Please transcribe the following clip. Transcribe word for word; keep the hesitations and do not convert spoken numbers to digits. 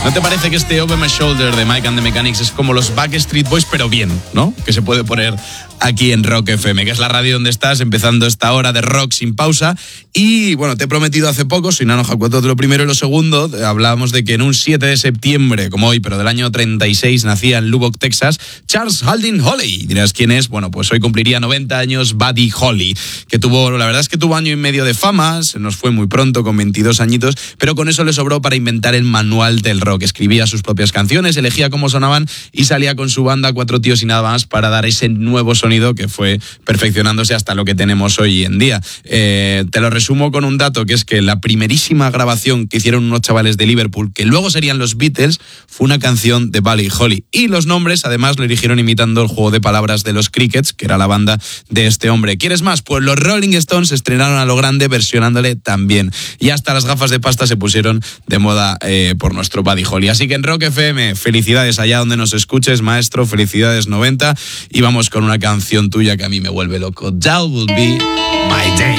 ¿No te parece que este Over My Shoulder de Mike and the Mechanics es como los Backstreet Boys, pero bien, ¿no? Que se puede poner aquí en Rock F M, que es la radio donde estás, empezando esta hora de rock sin pausa. Y bueno, te he prometido hace poco, soy Nano Jacueto, lo primero y lo segundo, hablábamos de que en un siete de septiembre, como hoy, pero del año treinta y seis, nacía en Lubbock, Texas, Charles Haldane Holly. Dirás quién es. Bueno, pues hoy cumpliría noventa años Buddy Holly, que tuvo, la verdad es que tuvo año y medio de fama, se nos fue muy pronto, con veintidós añitos, pero con eso le sobró para inventar el manual del rock. Escribía sus propias canciones, elegía cómo sonaban y salía con su banda, cuatro tíos y nada más, para dar ese nuevo sonido que fue perfeccionándose hasta lo que tenemos hoy en día. Eh, te lo resumo con un dato, que es que la primerísima grabación que hicieron unos chavales de Liverpool, que luego serían los Beatles, fue una canción de Buddy Holly. Y los nombres, además, lo eligieron imitando el juego de palabras de los Crickets, que era la banda de este hombre. ¿Quieres más? Pues los Rolling Stones estrenaron a lo grande versionándole también. Y hasta las gafas de pasta se pusieron de moda eh, por nuestro Buddy Holly. Así que en Rock F M, felicidades allá donde nos escuches, maestro, felicidades noventa. Y vamos con una canción tuya que a mí me vuelve loco. That Will Be My Day.